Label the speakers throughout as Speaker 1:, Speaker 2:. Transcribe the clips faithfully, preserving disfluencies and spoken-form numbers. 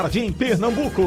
Speaker 1: Jardim Pernambuco.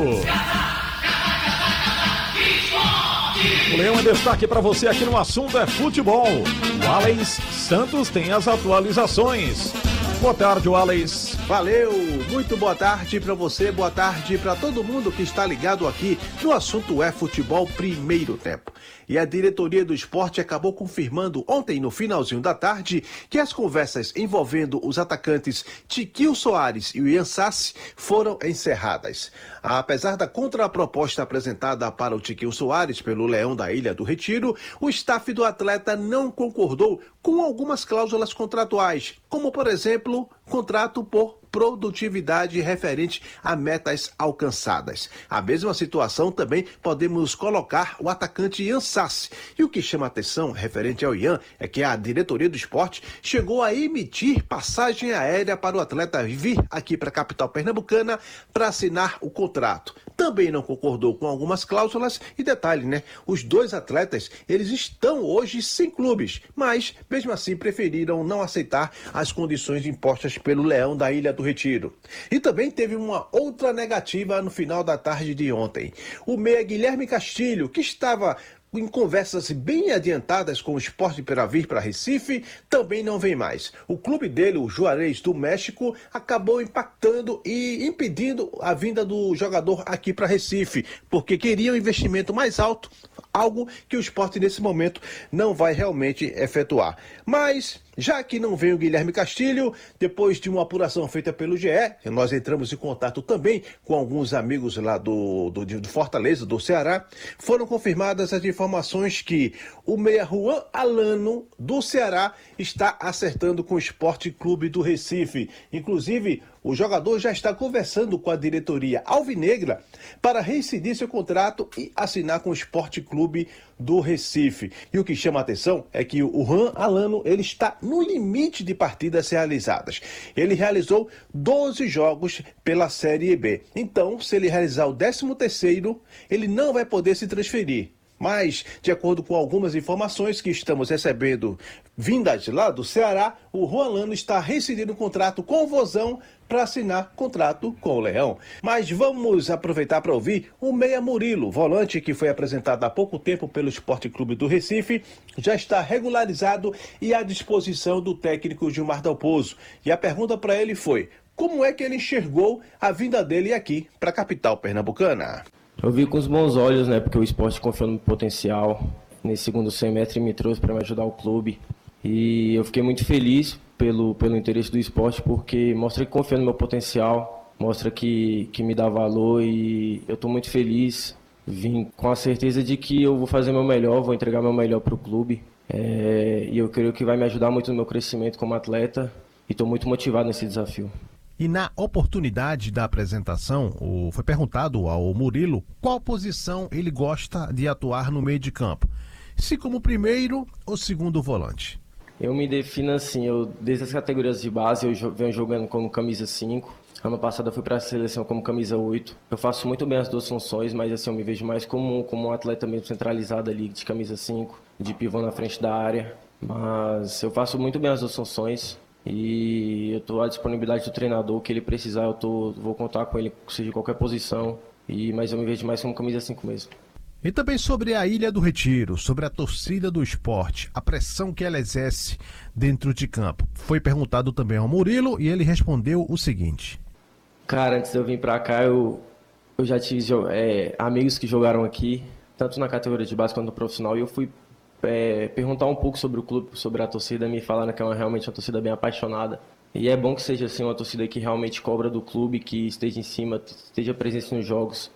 Speaker 1: O Leão é destaque para você aqui no assunto é futebol. O Alex Santos tem as atualizações. Boa tarde, Alex.
Speaker 2: Valeu, muito boa tarde para você, boa tarde para todo mundo que está ligado aqui no assunto é futebol primeiro tempo. E a diretoria do esporte acabou confirmando ontem, no finalzinho da tarde, que as conversas envolvendo os atacantes Tiquinho Soares e o Ian Sassi foram encerradas. Apesar da contraproposta apresentada para o Tiquinho Soares pelo Leão da Ilha do Retiro, o staff do atleta não concordou com algumas cláusulas contratuais, como, por exemplo, contrato por produtividade referente a metas alcançadas. A mesma situação também podemos colocar o atacante Ian Sassi. E o que chama atenção referente ao Ian é que a diretoria do esporte chegou a emitir passagem aérea para o atleta vir aqui para a capital pernambucana para assinar o contrato. Também não concordou com algumas cláusulas e detalhe, né? Os dois atletas, eles estão hoje sem clubes, mas mesmo assim preferiram não aceitar as condições impostas pelo Leão da Ilha do Retiro. E também teve uma outra negativa no final da tarde de ontem. O meia Guilherme Castilho, que estava em conversas bem adiantadas com o Sport para vir para Recife, também não vem mais. O clube dele, o Juarez do México, acabou impactando e impedindo a vinda do jogador aqui para Recife, porque queria um investimento mais alto, algo que o Sport nesse momento não vai realmente efetuar. Mas, já que não vem o Guilherme Castilho, depois de uma apuração feita pelo G E, nós entramos em contato também com alguns amigos lá do, do, do Fortaleza, do Ceará, foram confirmadas as informações que o meia Juan Alano, do Ceará, está acertando com o Sport Clube do Recife. Inclusive, o jogador já está conversando com a diretoria alvinegra para reincidir seu contrato e assinar com o Sport Clube do Recife. E o que chama a atenção é que o Juan Alano, ele está no limite de partidas realizadas. Ele realizou doze jogos pela Série B. Então, se ele realizar o décimo terceiro, ele não vai poder se transferir. Mas, de acordo com algumas informações que estamos recebendo vindas lá do Ceará, o Juan Alano está rescindindo um contrato com o Vozão para assinar contrato com o Leão. Mas vamos aproveitar para ouvir o meia Murilo, volante que foi apresentado há pouco tempo pelo Sport Clube do Recife, já está regularizado e à disposição do técnico Gilmar Dalpozo. E a pergunta para ele foi: como é que ele enxergou a vinda dele aqui para a capital pernambucana?
Speaker 3: Eu vi com os bons olhos, né, porque o esporte confiou no meu potencial. Nesse segundo semestre me trouxe para me ajudar o clube. E eu fiquei muito feliz pelo, pelo interesse do esporte, porque mostra que confia no meu potencial, mostra que, que me dá valor e eu estou muito feliz. Vim com a certeza de que eu vou fazer meu melhor, vou entregar meu melhor para o clube. É, e eu creio que vai me ajudar muito no meu crescimento como atleta e estou muito motivado nesse desafio.
Speaker 1: E na oportunidade da apresentação, foi perguntado ao Murilo qual posição ele gosta de atuar no meio de campo, se como primeiro ou segundo volante.
Speaker 3: Eu me defino assim, eu, desde as categorias de base eu venho jogando como camisa cinco, ano passado eu fui para a seleção como camisa oito. Eu faço muito bem as duas funções, mas assim, eu me vejo mais como, como um atleta mesmo centralizado ali, de camisa cinco, de pivô na frente da área, mas eu faço muito bem as duas funções. E eu estou à disponibilidade do treinador, o que ele precisar, eu tô, vou contar com ele, seja em qualquer posição, e, mas eu me vejo mais como camisa cinco mesmo.
Speaker 1: E também sobre a Ilha do Retiro, sobre a torcida do esporte, a pressão que ela exerce dentro de campo. Foi perguntado também ao Murilo e ele respondeu o seguinte:
Speaker 3: Cara, antes de eu vir para cá, eu, eu já tive é, amigos que jogaram aqui, tanto na categoria de base quanto no profissional, e eu fui É, perguntar um pouco sobre o clube, sobre a torcida, me falaram que é uma, realmente uma torcida bem apaixonada. E é bom que seja assim, uma torcida que realmente cobra do clube, que esteja em cima, esteja presente nos jogos.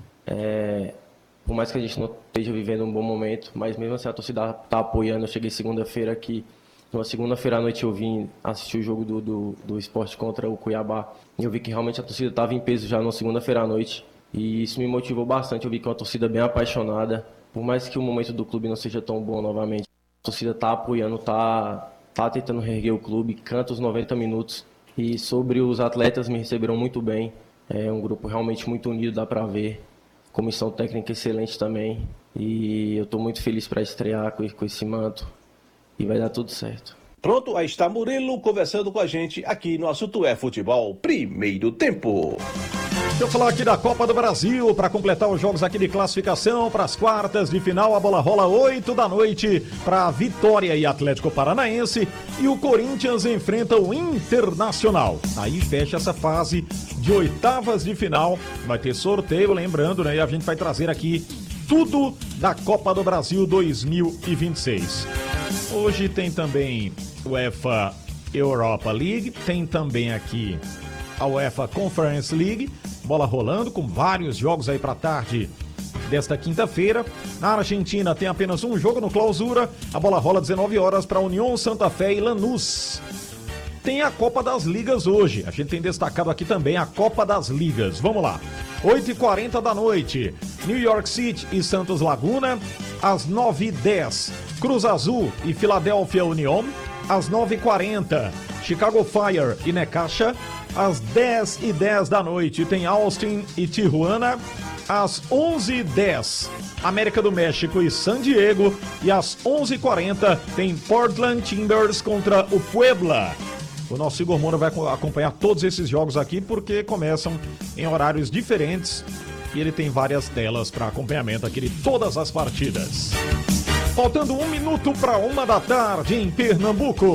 Speaker 3: É, por mais que a gente não esteja vivendo um bom momento, mas mesmo assim a torcida está apoiando. Eu cheguei segunda-feira aqui, numa segunda-feira à noite eu vim assistir o jogo do, do, do Sport contra o Cuiabá. E eu vi que realmente a torcida estava em peso já na segunda-feira à noite. E isso me motivou bastante, eu vi que é uma torcida bem apaixonada. Por mais que o momento do clube não seja tão bom novamente, a torcida está apoiando, está tá tentando reerguer o clube, canta os noventa minutos. E sobre os atletas, me receberam muito bem. É um grupo realmente muito unido, dá para ver. Comissão técnica excelente também. E eu estou muito feliz para estrear com, com esse manto. E vai dar tudo certo.
Speaker 2: Pronto, aí está Murilo conversando com a gente aqui no Assunto é Futebol Primeiro Tempo.
Speaker 4: Deixa eu falar aqui da Copa do Brasil, para completar os jogos aqui de classificação para as quartas de final. A bola rola oito da noite para Vitória e Atlético Paranaense, e o Corinthians enfrenta o Internacional. Aí fecha essa fase de oitavas de final. Vai ter sorteio, lembrando, né? E a gente vai trazer aqui tudo da Copa do Brasil dois mil e vinte e seis. Hoje tem também o UEFA Europa League, tem também aqui a UEFA Conference League, bola rolando com vários jogos aí para tarde desta quinta-feira. Na Argentina tem apenas um jogo no Clausura, a bola rola dezenove horas para União Santa Fé e Lanús. Tem a Copa das Ligas hoje, a gente tem destacado aqui também a Copa das Ligas. Vamos lá, oito e quarenta da noite, New York City e Santos Laguna. Às nove e dez, Cruz Azul e Philadelphia Union. Às nove e quarenta, Chicago Fire e Necaxa. Às dez e dez da noite tem Austin e Tijuana. Às onze e dez, América do México e San Diego. E às onze e quarenta tem Portland Timbers contra o Puebla. O nosso Igor Moura vai acompanhar todos esses jogos aqui porque começam em horários diferentes e ele tem várias telas para acompanhamento aqui de todas as partidas. Faltando um minuto para uma da tarde em Pernambuco.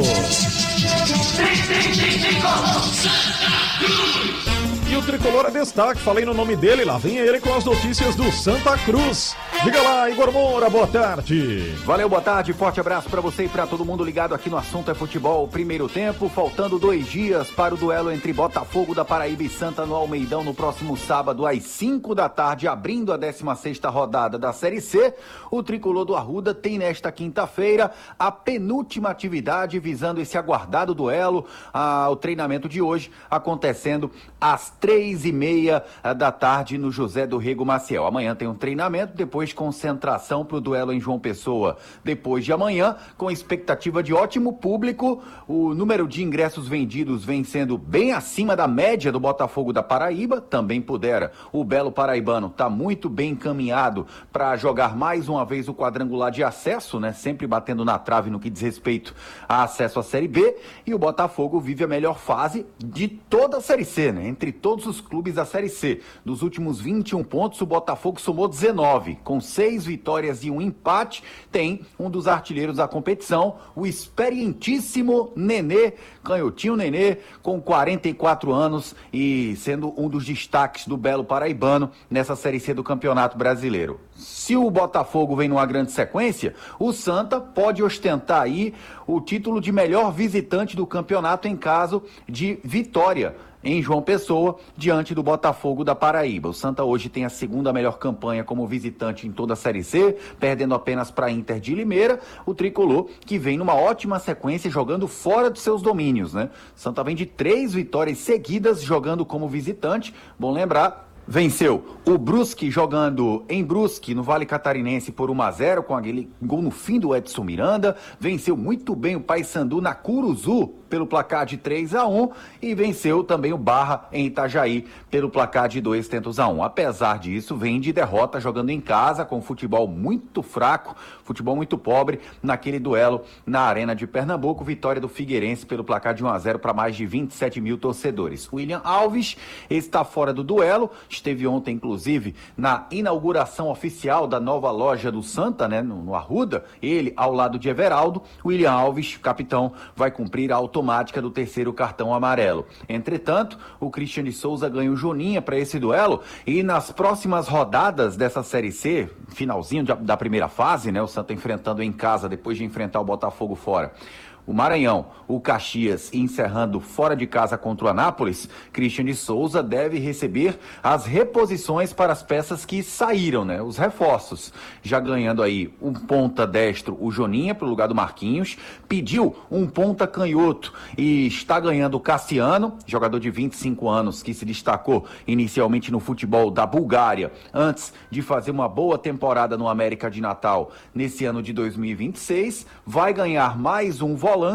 Speaker 4: E o Tricolor é destaque, falei no nome dele, lá vem ele com as notícias do Santa Cruz. Diga lá, Igor Moura, boa tarde.
Speaker 5: Valeu, boa tarde, forte abraço para você e para todo mundo ligado aqui no Assunto é Futebol. Primeiro tempo, faltando dois dias para o duelo entre Botafogo da Paraíba e Santa no Almeidão no próximo sábado às cinco da tarde, abrindo a décima sexta rodada da Série C. O Tricolor do Arruda tem nesta quinta-feira a penúltima atividade visando esse aguardado duelo. Ah, o treinamento de hoje acontecendo às três e meia da tarde no José do Rego Maciel. Amanhã tem um treinamento, depois concentração para o duelo em João Pessoa. Depois de amanhã, com expectativa de ótimo público, o número de ingressos vendidos vem sendo bem acima da média do Botafogo da Paraíba, também pudera. O Belo Paraibano está muito bem encaminhado para jogar mais uma vez o quadrangular de acesso, né? Sempre batendo na trave no que diz respeito a acesso à Série B, e o Botafogo vive a melhor fase de toda a Série C, né? Entre todos os clubes da Série C. Dos últimos vinte e um pontos, o Botafogo somou dezenove, com seis vitórias e um empate. Tem um dos artilheiros da competição, o experientíssimo Nenê, canhotinho Nenê, com quarenta e quatro anos e sendo um dos destaques do Belo Paraibano nessa Série C do Campeonato Brasileiro. Se o Botafogo vem numa grande sequência, o Santa pode ostentar aí o título de melhor visitante do campeonato em caso de vitória em João Pessoa, diante do Botafogo da Paraíba. O Santa hoje tem a segunda melhor campanha como visitante em toda a Série C, perdendo apenas para Inter de Limeira. O Tricolor, que vem numa ótima sequência, jogando fora dos seus domínios, né? Santa vem de três vitórias seguidas, jogando como visitante. Bom lembrar, venceu o Brusque jogando em Brusque, no Vale Catarinense, por um a zero, com aquele gol no fim do Edson Miranda. Venceu muito bem o Paysandu na Curuzu pelo placar de três a um e venceu também o Barra em Itajaí pelo placar de dois tentos a um. Apesar disso, vem de derrota jogando em casa, com futebol muito fraco, futebol muito pobre, naquele duelo na Arena de Pernambuco. Vitória do Figueirense pelo placar de um a zero para mais de vinte e sete mil torcedores. William Alves está fora do duelo, esteve ontem, inclusive, na inauguração oficial da nova loja do Santa, né, no, no Arruda, ele ao lado de Everaldo. William Alves, capitão, vai cumprir a automática do terceiro cartão amarelo. Entretanto, o Christian de Souza ganha o Joninha para esse duelo, e nas próximas rodadas dessa Série C, finalzinho de, da primeira fase, né, o Santa enfrentando em casa depois de enfrentar o Botafogo fora, o Maranhão, o Caxias, encerrando fora de casa contra o Anápolis, Christian de Souza deve receber as reposições para as peças que saíram, né? Os reforços. Já ganhando aí um ponta destro, o Joninha, para o lugar do Marquinhos. Pediu um ponta canhoto e está ganhando o Cassiano, jogador de vinte e cinco anos que se destacou inicialmente no futebol da Bulgária, antes de fazer uma boa temporada no América de Natal nesse ano de dois mil e vinte e seis. Vai ganhar mais um volante,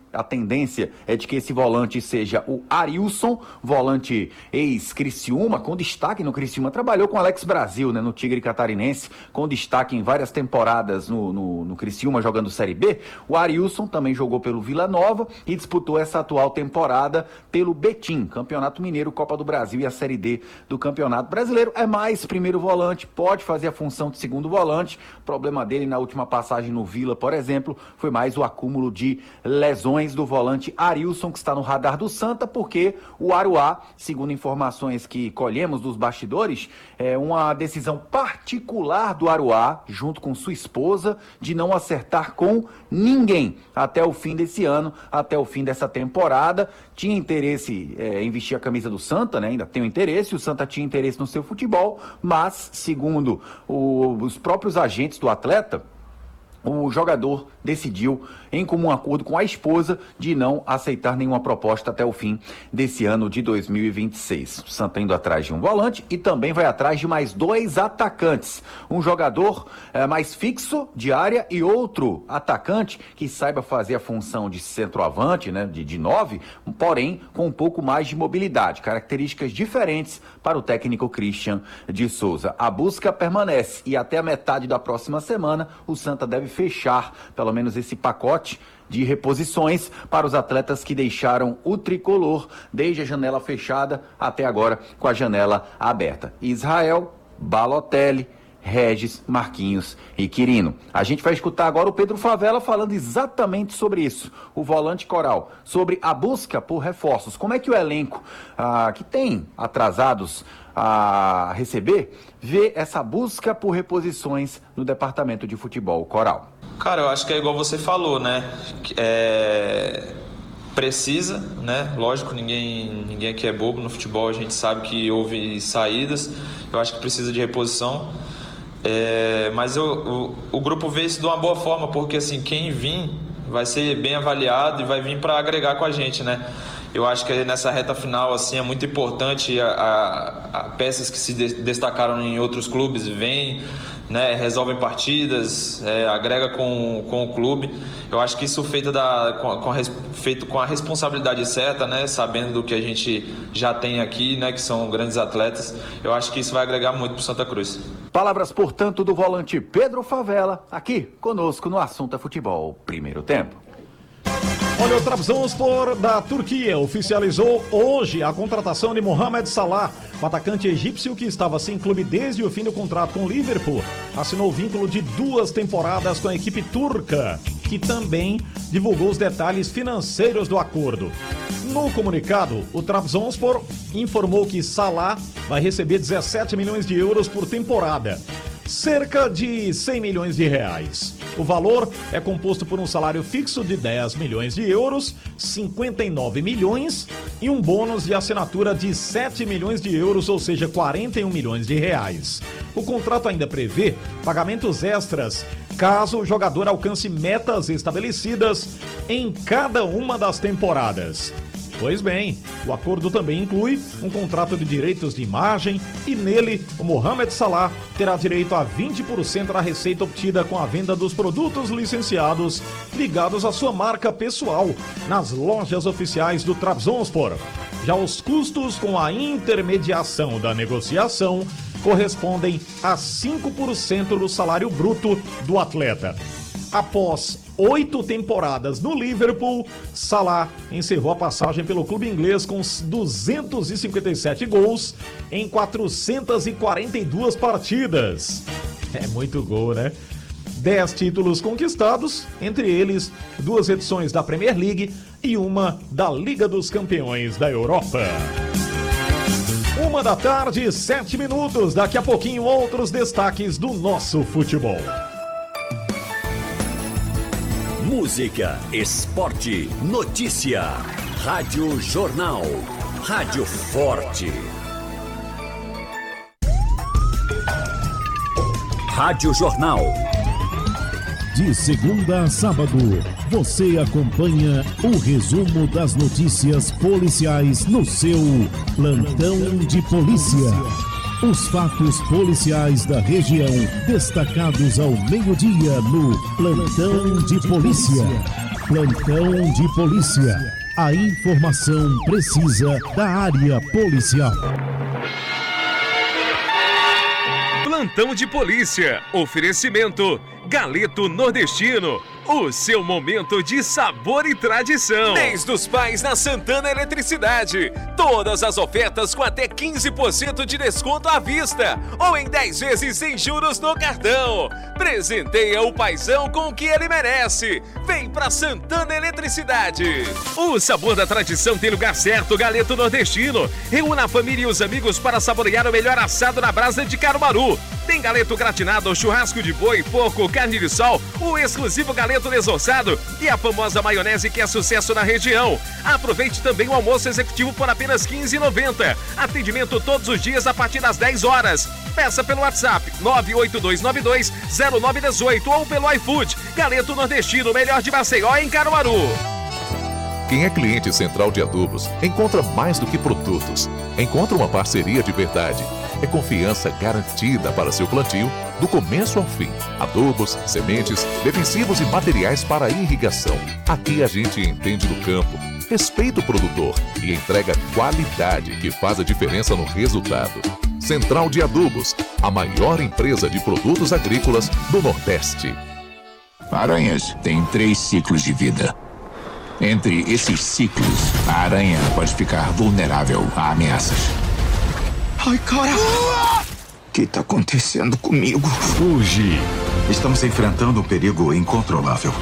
Speaker 5: A tendência é de que esse volante seja o Arilson, volante ex-Criciúma, com destaque no Criciúma. Trabalhou com Alex Brasil, né, no Tigre Catarinense, com destaque em várias temporadas no, no, no Criciúma, jogando Série B. O Arilson também jogou pelo Vila Nova e disputou essa atual temporada pelo Betim, Campeonato Mineiro, Copa do Brasil e a Série D do Campeonato Brasileiro. É mais primeiro volante, pode fazer a função de segundo volante. O problema dele na última passagem no Vila, por exemplo, foi mais o acúmulo de lesões do volante Arilson, que está no radar do Santa, porque o Aruá, segundo informações que colhemos dos bastidores, é uma decisão particular do Aruá, junto com sua esposa, de não acertar com ninguém até o fim desse ano, até o fim dessa temporada. Tinha interesse é, em vestir a camisa do Santa, né? Ainda tem o interesse, o Santa tinha interesse no seu futebol, mas, segundo o, os próprios agentes do atleta, o jogador decidiu, em comum acordo com a esposa, de não aceitar nenhuma proposta até o fim desse ano de dois mil e vinte e seis. O Santa indo atrás de um volante e também vai atrás de mais dois atacantes. Um jogador é, mais fixo de área e outro atacante que saiba fazer a função de centroavante, né, de, de nove, porém com um pouco mais de mobilidade. Características diferentes para o técnico Christian de Souza. A busca permanece e até a metade da próxima semana o Santa deve fechar pelo menos esse pacote de reposições para os atletas que deixaram o tricolor desde a janela fechada até agora com a janela aberta. Israel, Balotelli, Regis, Marquinhos e Quirino. A gente vai escutar agora o Pedro Favela falando exatamente sobre isso, o volante Coral, sobre a busca por reforços. Como é que o elenco ah, que tem atrasados a receber, vê essa busca por reposições no departamento de futebol, Coral?
Speaker 6: Cara, eu acho que é igual você falou, né? É... Precisa, né? Lógico, ninguém, ninguém aqui é bobo no futebol, a gente sabe que houve saídas, eu acho que precisa de reposição. É... Mas eu, o, o grupo vê isso de uma boa forma, porque assim, quem vir vai ser bem avaliado e vai vir para agregar com a gente, né? Eu acho que nessa reta final assim, é muito importante a, a, a peças que se de, destacaram em outros clubes vêm, né, resolvem partidas, é, agrega com, com o clube. Eu acho que isso feito, da, com, com, feito com a responsabilidade certa, né, sabendo do que a gente já tem aqui, né, que são grandes atletas, eu acho que isso vai agregar muito para o Santa Cruz.
Speaker 5: Palavras, portanto, do volante Pedro Favela, aqui conosco no Assunto é Futebol, primeiro tempo.
Speaker 4: Olha, o Trabzonspor da Turquia oficializou hoje a contratação de Mohamed Salah, o atacante egípcio que estava sem clube desde o fim do contrato com o Liverpool. Assinou o vínculo de duas temporadas com a equipe turca, que também divulgou os detalhes financeiros do acordo. No comunicado, o Trabzonspor informou que Salah vai receber dezessete milhões de euros por temporada, cerca de cem milhões de reais. O valor é composto por um salário fixo de dez milhões de euros, cinquenta e nove milhões e um bônus de assinatura de sete milhões de euros, ou seja, quarenta e um milhões de reais. O contrato ainda prevê pagamentos extras caso o jogador alcance metas estabelecidas em cada uma das temporadas. Pois bem, o acordo também inclui um contrato de direitos de imagem e nele o Mohamed Salah terá direito a vinte por cento da receita obtida com a venda dos produtos licenciados ligados à sua marca pessoal nas lojas oficiais do Trabzonspor. Já os custos com a intermediação da negociação correspondem a cinco por cento do salário bruto do atleta. Após oito temporadas no Liverpool, Salah encerrou a passagem pelo clube inglês com duzentos e cinquenta e sete gols em quatrocentas e quarenta e duas partidas. É muito gol, né? dez títulos conquistados, entre eles duas edições da Premier League e uma da Liga dos Campeões da Europa. Uma da tarde, sete minutos. Daqui a pouquinho, outros destaques do nosso futebol.
Speaker 7: Música, esporte, notícia. Rádio Jornal. Rádio Forte. Rádio Jornal.
Speaker 8: De segunda a sábado, você acompanha o resumo das notícias policiais no seu Plantão de Polícia. Os fatos policiais da região, destacados ao meio-dia no Plantão de Polícia. Plantão de polícia. A informação precisa da área policial.
Speaker 9: Plantão de polícia. Oferecimento Galeto Nordestino. O seu momento de sabor e tradição. Mês dos Pais na Santana Eletricidade. Todas as ofertas com até quinze por cento de desconto à vista ou em dez vezes sem juros no cartão. Presenteia o paizão com o que ele merece. Vem pra Santana Eletricidade. O sabor da tradição tem lugar certo, Galeto Nordestino. Reúna a família e os amigos para saborear o melhor assado na brasa de Caruaru. Tem galeto gratinado, churrasco de boi, porco, carne de sol, o exclusivo galeto desossado e a famosa maionese que é sucesso na região. Aproveite também o almoço executivo por apenas quinze reais e noventa centavos. Atendimento todos os dias a partir das dez horas. Peça pelo WhatsApp nove oito dois nove dois zero nove um oito ou pelo iFood. Galeto Nordestino, melhor de Maceió em Caruaru.
Speaker 10: Quem é cliente Central de Adubos encontra mais do que produtos. Encontra uma parceria de verdade. É confiança garantida para seu plantio, do começo ao fim. Adubos, sementes, defensivos e materiais para irrigação. Aqui a gente entende do campo, respeita o produtor e entrega qualidade que faz a diferença no resultado. Central de Adubos, a maior empresa de produtos agrícolas do Nordeste.
Speaker 11: Aranhas têm três ciclos de vida. Entre esses ciclos, a aranha pode ficar vulnerável a ameaças.
Speaker 12: Ai, cara! O que tá acontecendo comigo?
Speaker 11: Hoje, estamos enfrentando um perigo incontrolável.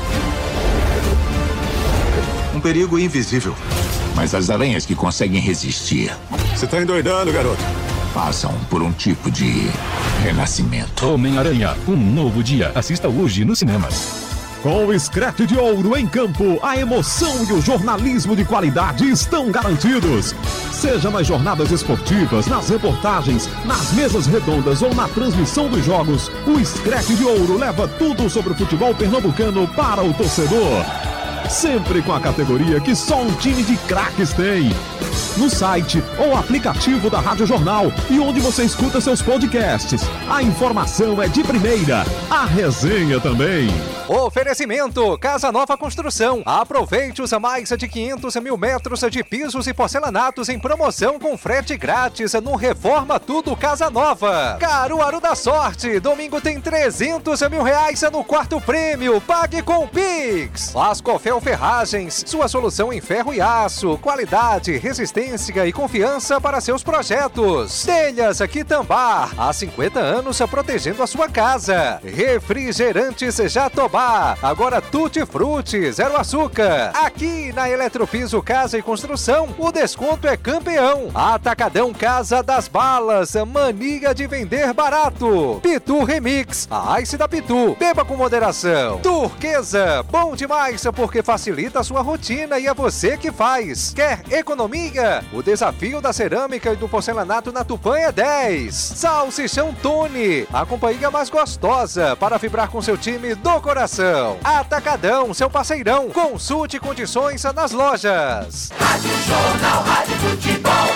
Speaker 11: Um perigo invisível. Mas as aranhas que conseguem resistir...
Speaker 12: Você tá endoidando, garoto?
Speaker 11: Passam por um tipo de renascimento.
Speaker 13: Homem-Aranha, um novo dia. Assista hoje nos cinemas.
Speaker 4: Com o Screte de Ouro em campo, a emoção e o jornalismo de qualidade estão garantidos. Seja nas jornadas esportivas, nas reportagens, nas mesas redondas ou na transmissão dos jogos, o Screte de Ouro leva tudo sobre o futebol pernambucano para o torcedor. Sempre com a categoria que só um time de craques tem. No site ou aplicativo da Rádio Jornal e onde você escuta seus podcasts. A informação é de primeira, a resenha também.
Speaker 14: Oferecimento Casa Nova Construção. Aproveite os mais de quinhentos mil metros de pisos e porcelanatos em promoção com frete grátis no Reforma Tudo Casa Nova. Caruaru da Sorte. Domingo tem trezentos mil reais no quarto prêmio. Pague com o Pix. Lascofel Ferragens. Sua solução em ferro e aço. Qualidade, resistência e confiança para seus projetos. Telhas Quitambar. Há cinquenta anos protegendo a sua casa. Refrigerantes Jatobá. Agora Tutti Frutti, zero açúcar. Aqui na Eletropiso Casa e Construção, o desconto é campeão. Atacadão Casa das Balas, mania de vender barato. Pitu Remix, a Ice da Pitu. Beba com moderação. Turquesa, bom demais porque facilita a sua rotina e é você que faz. Quer economia? O desafio da cerâmica e do porcelanato na Tupã é dez. Salsichão Tony, a companhia mais gostosa para vibrar com seu time do coração. Atacadão, seu parceirão. Consulte condições nas lojas.
Speaker 15: Rádio Jornal, Rádio Futebol.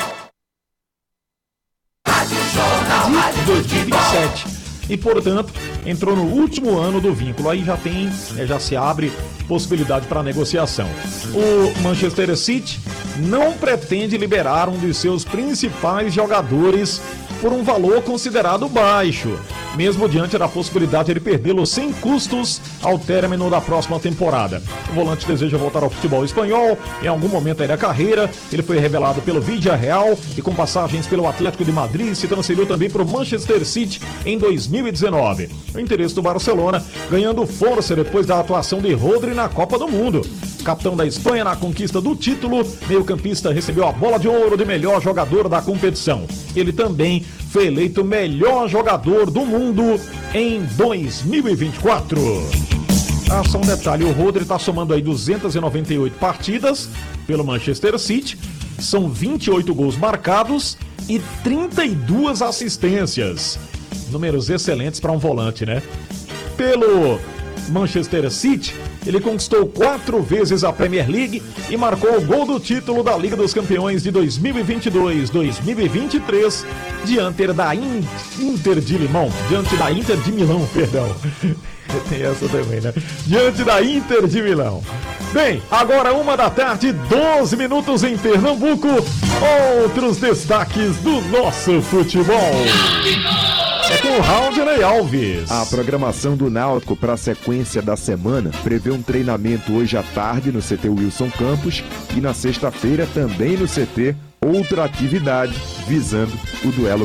Speaker 15: Rádio Jornal, Rádio
Speaker 4: dois mil e vinte e sete. E, portanto, entrou no último ano do vínculo. Aí já tem, né, já se abre possibilidade para negociação. O Manchester City não pretende liberar um de seus principais jogadores por um valor considerado baixo, mesmo diante da possibilidade de ele perdê-lo sem custos ao término da próxima temporada. O volante deseja voltar ao futebol espanhol em algum momento aí da carreira. Ele foi revelado pelo Villarreal e com passagens pelo Atlético de Madrid se transferiu também para o Manchester City em dois mil e dezenove. O interesse do Barcelona ganhando força depois da atuação de Rodri na Copa do Mundo. Capitão da Espanha na conquista do título, meio-campista recebeu a bola de ouro de melhor jogador da competição. Ele também foi eleito melhor jogador do mundo em dois mil e vinte e quatro. Ah, só um detalhe, o Rodri está somando aí duzentas e noventa e oito partidas pelo Manchester City, são vinte e oito gols marcados e trinta e duas assistências. Números excelentes para um volante, né? Pelo Manchester City, ele conquistou quatro vezes a Premier League e marcou o gol do título da Liga dos Campeões de dois mil e vinte e dois dois mil e vinte e três diante da In- Inter de Milão, diante da Inter de Milão, perdão. Tem essa também, né? Diante da Inter de Milão. Bem, agora uma da tarde, doze minutos em Pernambuco. Outros destaques do nosso futebol. É com o Raudney Alves.
Speaker 16: A programação do Náutico para a sequência da semana prevê um treinamento hoje à tarde no C T Wilson Campos e na sexta-feira também no C T outra atividade visando o duelo